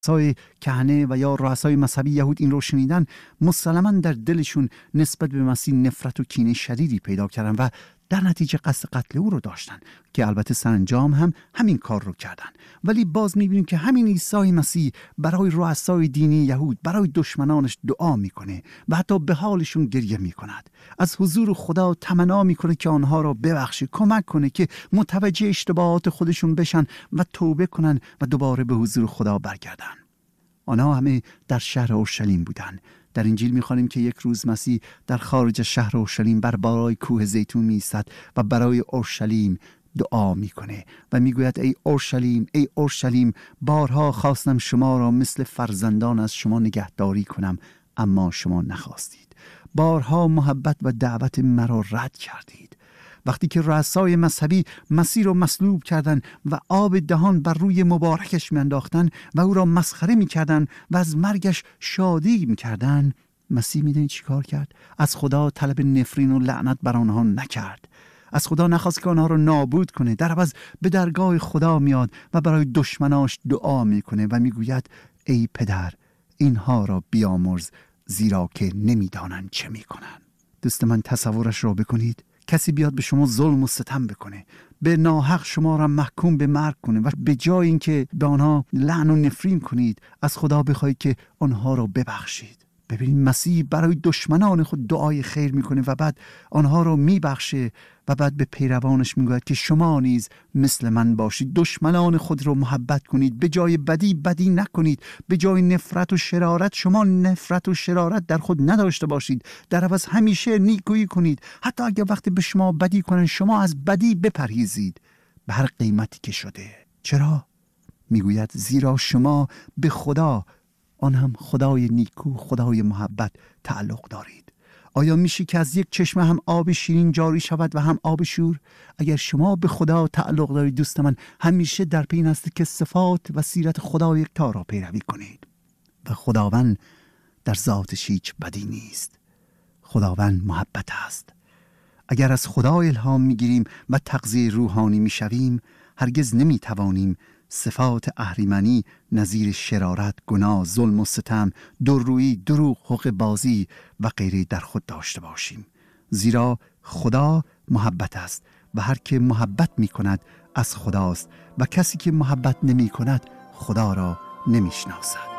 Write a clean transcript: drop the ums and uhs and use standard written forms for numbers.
رؤسای کهنه و یا رؤسای مذهبی یهود این رو شنیدن، مسلماً در دلشون نسبت به مسیح نفرت و کینه شدیدی پیدا کردن و در نتیجه قصد قتل او رو داشتن که البته سرانجام هم همین کار رو کردن. ولی باز می‌بینیم که همین عیسی مسیح برای رؤسای دینی یهود، برای دشمنانش دعا میکنه و حتی به حالشون گریه میکند. از حضور خدا تمنا میکنه که آنها را ببخشه، کمک کنه که متوجه اشتباهات خودشون بشن و توبه کنن و دوباره به حضور خدا برگردن. آنها همه در شهر اورشلیم بودن. در انجیل می‌خوانیم که یک روز مسیح در خارج شهر اورشلیم بر بالای کوه زیتون می‌ایستد و برای اورشلیم دعا میکنه و میگوید ای اورشلیم، ای اورشلیم، بارها خواستم شما را مثل فرزندان از شما نگهداری کنم، اما شما نخواستید. بارها محبت و دعوت مرا رد کردید. وقتی که رؤسای مذهبی مسیح را مصلوب کردند و آب دهان بر روی مبارکش میانداختند و او را مسخره میکردند و از مرگش شادی میکردند، مسیح میدونید چی کار کرد؟ از خدا طلب نفرین و لعنت بر آنها نکرد. از خدا نخواست که آنها را نابود کنه. در عوض به درگاه خدا میاد و برای دشمناش دعا میکنه و میگوید ای پدر، اینها را بیامرز، زیرا که نمیدانند چه میکنن. دوست من، تصورش را بکنید. کسی بیاد به شما ظلم و ستم بکنه، به ناحق شما را محکوم به مرگ کنه و به جای اینکه به آنها لعن و نفرین کنید، از خدا بخواید که آنها را ببخشید. ببینید مسیح برای دشمنان خود دعای خیر میکنه و بعد آنها را میبخشه و بعد به پیروانش میگوید که شما نیز مثل من باشید، دشمنان خود را محبت کنید، به جای بدی بدی نکنید، به جای نفرت و شرارت شما نفرت و شرارت در خود نداشته باشید، در عوض همیشه نیکویی کنید. حتی اگر وقتی به شما بدی کنن، شما از بدی بپرهیزید به هر قیمتی که شده. چرا؟ میگوید زیرا شما به خدا، آن هم خدای نیکو، خدای محبت، تعلق دارید. آیا میشه که از یک چشمه هم آب شیرین جاری شود و هم آب شور؟ اگر شما به خدا تعلق دارید دوست من، همیشه در پی این است که صفات و سیرت خدا یکتا را پیروی کنید. و خداوند در ذاتش هیچ بدی نیست. خداوند محبت است. اگر از خدا الهام میگیریم و تغذیه روحانی میشویم، هرگز نمیتوانیم صفات اهریمنی نظیر شرارت، گناه، ظلم و ستم، درویی، دروغ، حقه بازی و غیره در خود داشته باشیم. زیرا خدا محبت است و هر که محبت می کند از خداست و کسی که محبت نمی کند خدا را نمی شناسد.